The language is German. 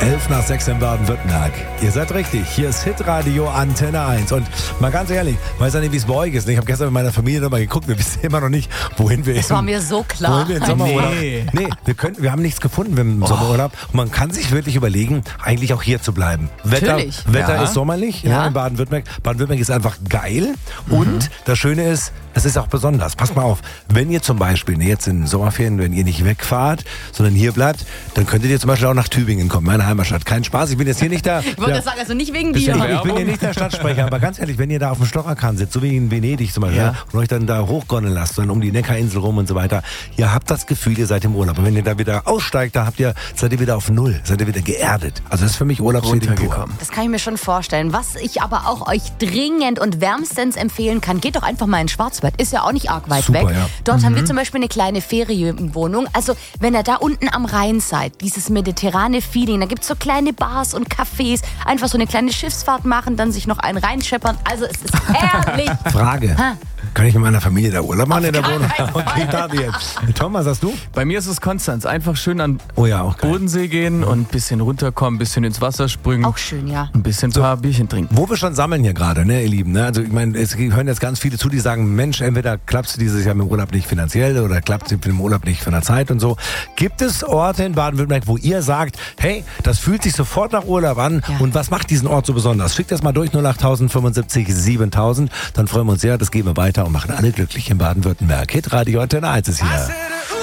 5:11 in Baden-Württemberg. Ihr seid richtig, hier ist Hitradio Antenne 1. Und mal ganz ehrlich, weiß ja nicht, wie es bei euch ist. Ich habe gestern mit meiner Familie nochmal geguckt, wir wissen immer noch nicht, wohin wir Das war mir so klar. Wohin wir im Sommerurlaub. Nee, wir haben nichts gefunden im Sommerurlaub. Und man kann sich wirklich überlegen, eigentlich auch hier zu bleiben. Wetter ist sommerlich in Baden-Württemberg. Baden-Württemberg ist einfach geil. Und das Schöne ist, es ist auch besonders. Passt mal auf, wenn ihr zum Beispiel jetzt in den Sommerferien, wenn ihr nicht wegfahrt, sondern hier bleibt, dann könntet ihr zum Beispiel auch nach Tübingen kommen, meine Heimatstadt. Kein Spaß, ich bin jetzt hier nicht da. Ich wollte sagen, also nicht wegen dir. Ich bin hier nicht der Stadtsprecher, aber ganz ehrlich, wenn ihr da auf dem Stocherkahn sitzt, so wie in Venedig zum Beispiel, und euch dann da hochgondeln lasst, dann um die Neckarinsel rum und so weiter, ihr habt das Gefühl, ihr seid im Urlaub. Und wenn ihr da wieder aussteigt, seid ihr wieder auf Null, seid ihr wieder geerdet. Also das ist für mich Urlaubsfeeling pur. Das kann ich mir schon vorstellen. Was ich aber auch euch dringend und wärmstens empfehlen kann, geht doch einfach mal in Schwarzwald. Ist ja auch nicht arg weit weg. Ja. Dort haben wir zum Beispiel eine kleine Ferienwohnung. Also wenn ihr da unten am Rhein seid, dieses mediterrane Feeling, da gibt es so kleine Bars und Cafés, einfach so eine kleine Schiffsfahrt machen, dann sich noch einen reinscheppern. Also es ist herrlich. Frage. Kann ich mit meiner Familie da Urlaub machen in der Wohnung? Okay, da jetzt. Tom, was hast du? Bei mir ist es Konstanz. Einfach schön an Bodensee gehen und ein bisschen runterkommen, ein bisschen ins Wasser springen. Auch schön, ja. Ein bisschen ein paar Bierchen trinken. Wo wir schon sammeln hier gerade, ne, ihr Lieben. Ne? Also ich meine, es hören jetzt ganz viele zu, die sagen, Mensch, entweder klappt es dieses Jahr mit dem Urlaub nicht finanziell oder klappt es mit dem Urlaub nicht von der Zeit und so. Gibt es Orte in Baden-Württemberg, wo ihr sagt, hey, das fühlt sich sofort nach Urlaub an und was macht diesen Ort so besonders? Schickt das mal durch 08000 75 7000, dann freuen wir uns sehr, das geben wir weiter und machen alle glücklich in Baden-Württemberg. Hitradio Antenne 1 ist hier.